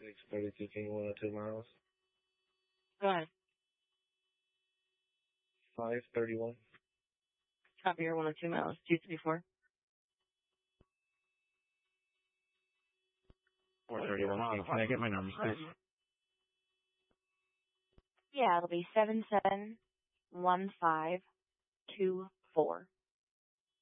632 King 102 miles. Go ahead. 531. Copy your 102 miles. 234. 431. Can I get my numbers, please? Yeah, it'll be 771524.